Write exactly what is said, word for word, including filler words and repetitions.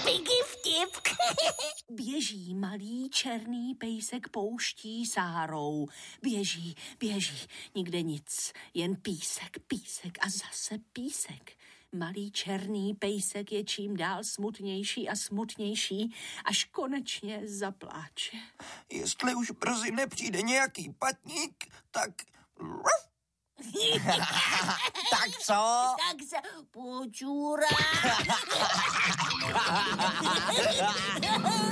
Piggy vtip. Běží malý černý pejsek pouští Sárou. Běží, běží, nikde nic, jen písek, písek a zase písek. Malý černý pejsek je čím dál smutnější a smutnější, až konečně zapláče. Jestli už brzy nepřijde nějaký patník, tak... Tak co? Tak se počůrá.